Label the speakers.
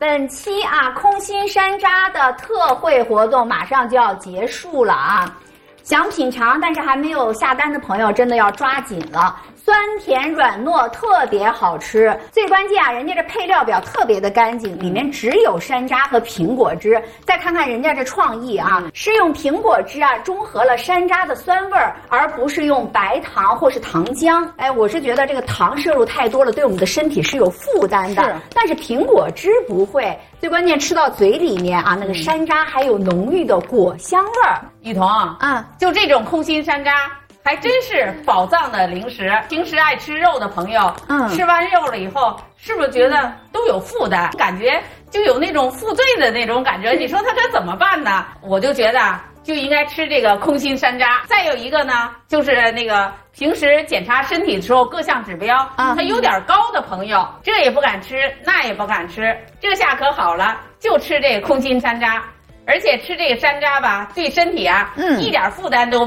Speaker 1: 本期空心山楂的特惠活动马上就要结束了啊！想品尝但是还没有下单的朋友，真的要抓紧了。酸甜软糯，特别好吃。最关键人家这配料表特别的干净，里面只有山楂和苹果汁。再看看人家这创意是用苹果汁中和了山楂的酸味儿，而不是用白糖或是糖浆。我是觉得这个糖摄入太多了，对我们的身体是有负担的。但是苹果汁不会。最关键吃到嘴里面那个山楂还有浓郁的果香味儿。
Speaker 2: 雨桐就这种空心山楂。还真是宝藏的零食。平时爱吃肉的朋友，吃完肉了以后，是不是觉得都有负担？感觉就有那种负罪的那种感觉。你说他该怎么办呢？我就觉得就应该吃这个空心山楂。再有一个呢，就是那个平时检查身体的时候，各项指标他有点高的朋友，这也不敢吃，那也不敢吃。这下可好了，就吃这个空心山楂，而且吃这个山楂吧，对身体一点负担都